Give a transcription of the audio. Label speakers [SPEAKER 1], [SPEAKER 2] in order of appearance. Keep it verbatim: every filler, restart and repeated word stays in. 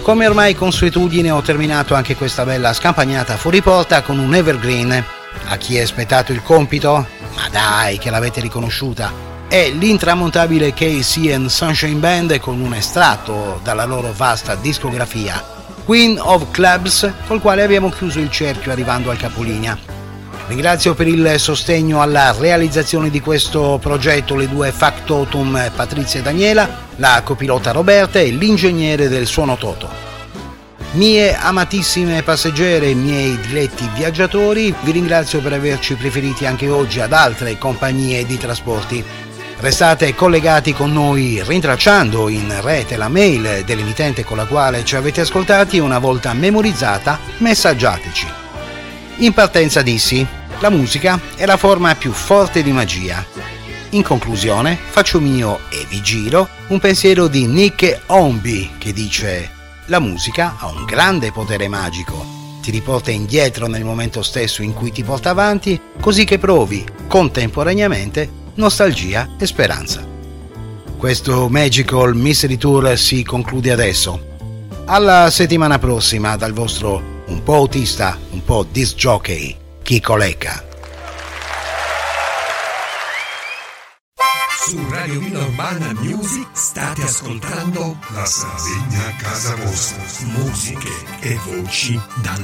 [SPEAKER 1] Come ormai consuetudine ho terminato anche questa bella scampagnata fuori porta con un evergreen. A chi è spettato il compito? Ma dai, che l'avete riconosciuta! È l'intramontabile K C and Sunshine Band con un estratto dalla loro vasta discografia, Queen of Clubs, col quale abbiamo chiuso il cerchio arrivando al capolinea. Ringrazio per il sostegno alla realizzazione di questo progetto le due factotum Patrizia e Daniela, la copilota Roberta e l'ingegnere del suono Toto. Mie amatissime passeggere e miei diletti viaggiatori, vi ringrazio per averci preferiti anche oggi ad altre compagnie di trasporti. Restate collegati con noi rintracciando in rete la mail dell'emittente con la quale ci avete ascoltati e una volta memorizzata messaggiateci. In partenza dissi, la musica è la forma più forte di magia. In conclusione faccio mio e vi giro un pensiero di Nick Hornby che dice: la musica ha un grande potere magico, ti riporta indietro nel momento stesso in cui ti porta avanti, così che provi contemporaneamente nostalgia e speranza. Questo Magical Mystery Tour si conclude adesso. Alla settimana prossima dal vostro un po' autista, un po' disc jockey, Chico Lecca.
[SPEAKER 2] Su Radio Villa Urbana Music state ascoltando
[SPEAKER 3] La Sardegna a casa vostra.
[SPEAKER 2] musiche e voci dal